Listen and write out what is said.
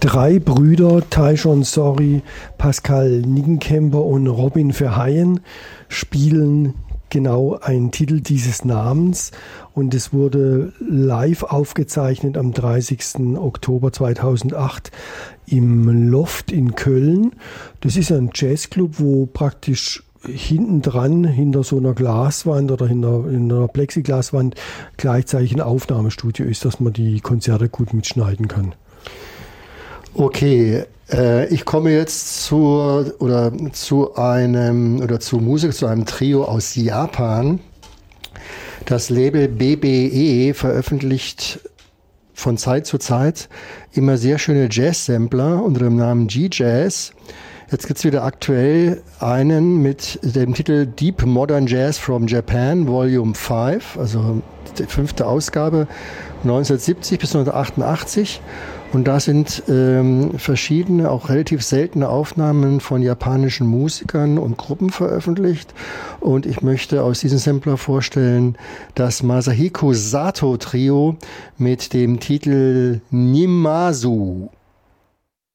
Drei Brüder, Tyshawn Sorey, Pascal Nickenkemper und Robin Verheyen, spielen genau einen Titel dieses Namens, und es wurde live aufgezeichnet am 30. Oktober 2008 im Loft in Köln. Das ist ein Jazzclub, wo praktisch hinten dran, hinter so einer Glaswand oder hinter einer Plexiglaswand, gleichzeitig ein Aufnahmestudio ist, dass man die Konzerte gut mitschneiden kann. Okay, ich komme jetzt zu einem Trio aus Japan. Das Label BBE veröffentlicht von Zeit zu Zeit immer sehr schöne Jazz-Sampler unter dem Namen G-Jazz. Jetzt gibt's wieder aktuell einen mit dem Titel Deep Modern Jazz from Japan, Volume 5, also die 5. Ausgabe, 1970 bis 1988. Und da sind verschiedene, auch relativ seltene Aufnahmen von japanischen Musikern und Gruppen veröffentlicht. Und ich möchte aus diesem Sampler vorstellen das Masahiko Sato Trio mit dem Titel Nimazu.